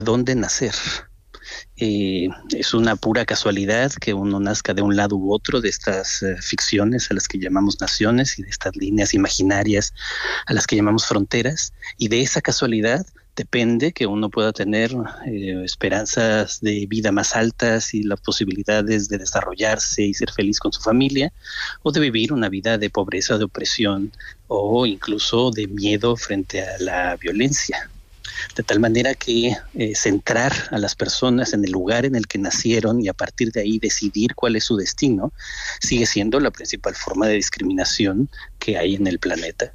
dónde nacer. Es una pura casualidad que uno nazca de un lado u otro de estas ficciones a las que llamamos naciones y de estas líneas imaginarias a las que llamamos fronteras, y de esa casualidad depende que uno pueda tener esperanzas de vida más altas y las posibilidades de desarrollarse y ser feliz con su familia, o de vivir una vida de pobreza, de opresión o incluso de miedo frente a la violencia. De tal manera que centrar a las personas en el lugar en el que nacieron y a partir de ahí decidir cuál es su destino sigue siendo la principal forma de discriminación que hay en el planeta.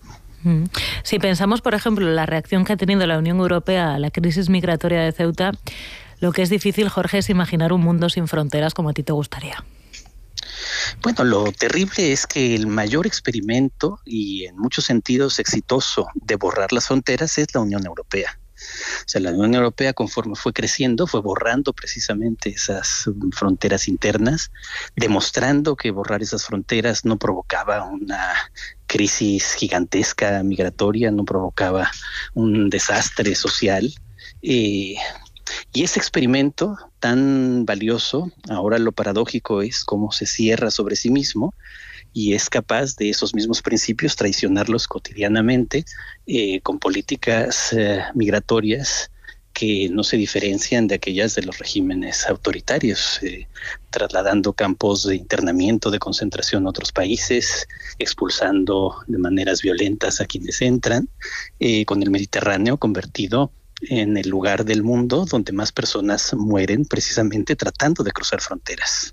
Si pensamos, por ejemplo, en la reacción que ha tenido la Unión Europea a la crisis migratoria de Ceuta, lo que es difícil, Jorge, es imaginar un mundo sin fronteras como a ti te gustaría. Bueno, lo terrible es que el mayor experimento y en muchos sentidos exitoso de borrar las fronteras es la Unión Europea. O sea, la Unión Europea, conforme fue creciendo, fue borrando precisamente esas fronteras internas, demostrando que borrar esas fronteras no provocaba una crisis gigantesca migratoria, no provocaba un desastre social. Y ese experimento tan valioso, ahora lo paradójico es cómo se cierra sobre sí mismo y es capaz de esos mismos principios traicionarlos cotidianamente con políticas migratorias que no se diferencian de aquellas de los regímenes autoritarios, trasladando campos de internamiento, de concentración a otros países, expulsando de maneras violentas a quienes entran, con el Mediterráneo convertido en el lugar del mundo donde más personas mueren precisamente tratando de cruzar fronteras.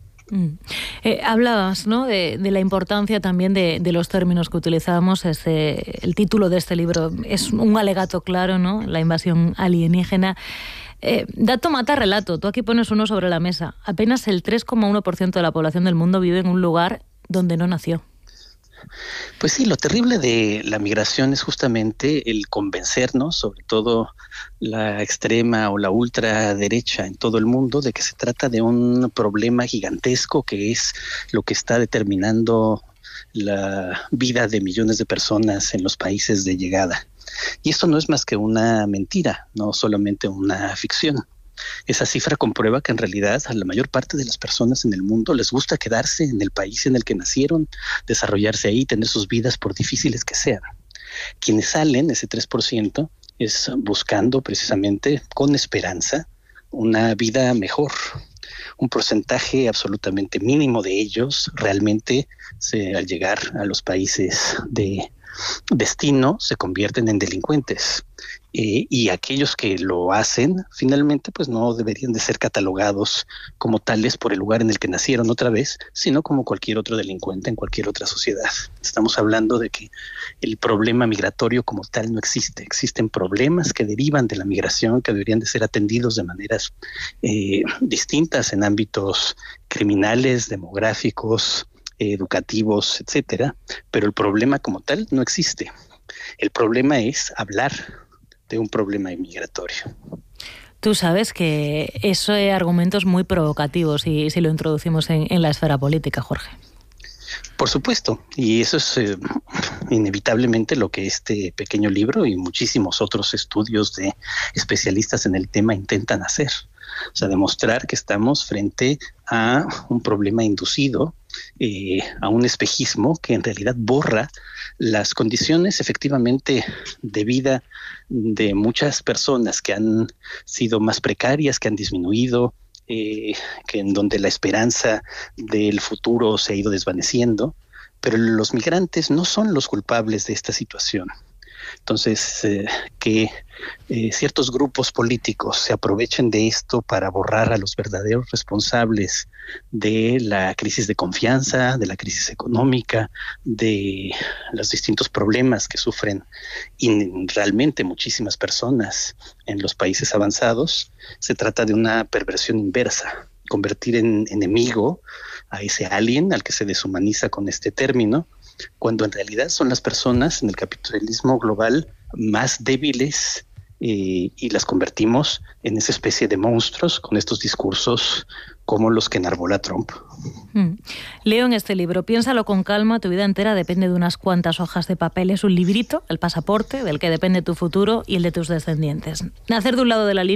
Hablabas, ¿no?, de la importancia también de los términos que utilizábamos. El título de este libro es un alegato claro, ¿no?, la invasión alienígena. Dato mata relato. Tú aquí pones uno sobre la mesa. Apenas el 3,1% de la población del mundo vive en un lugar donde no nació. Pues sí, lo terrible de la migración es justamente el convencernos, sobre todo la extrema o la ultraderecha en todo el mundo, de que se trata de un problema gigantesco que es lo que está determinando la vida de millones de personas en los países de llegada. Y esto no es más que una mentira, no solamente una ficción. Esa cifra comprueba que en realidad a la mayor parte de las personas en el mundo les gusta quedarse en el país en el que nacieron, desarrollarse ahí, tener sus vidas por difíciles que sean. Quienes salen, ese 3%, es buscando precisamente con esperanza una vida mejor. Un porcentaje absolutamente mínimo de ellos realmente al llegar a los países de destino se convierten en delincuentes. Y aquellos que lo hacen finalmente pues no deberían de ser catalogados como tales por el lugar en el que nacieron otra vez, sino como cualquier otro delincuente en cualquier otra sociedad. Estamos hablando de que el problema migratorio como tal no existe. Existen problemas que derivan de la migración que deberían de ser atendidos de maneras distintas en ámbitos criminales, demográficos, educativos, etcétera, pero el problema como tal no existe. El problema es hablar de un problema migratorio. Tú sabes que ese argumento es muy provocativo si lo introducimos en la esfera política, Jorge. Por supuesto, y eso es inevitablemente lo que este pequeño libro y muchísimos otros estudios de especialistas en el tema intentan hacer. O sea, demostrar que estamos frente a un problema inducido, a un espejismo que en realidad borra las condiciones efectivamente de vida de muchas personas que han sido más precarias, que han disminuido, que en donde la esperanza del futuro se ha ido desvaneciendo, pero los migrantes no son los culpables de esta situación. Entonces, que ciertos grupos políticos se aprovechen de esto para borrar a los verdaderos responsables de la crisis de confianza, de la crisis económica, de los distintos problemas que sufren realmente muchísimas personas en los países avanzados, se trata de una perversión inversa, convertir en enemigo a ese alien al que se deshumaniza con este término, cuando en realidad son las personas en el capitalismo global más débiles y las convertimos en esa especie de monstruos con estos discursos como los que enarbola Trump. Leo en este libro: piénsalo con calma, tu vida entera depende de unas cuantas hojas de papel. Es un librito, el pasaporte, del que depende tu futuro y el de tus descendientes. Nacer de un lado de la línea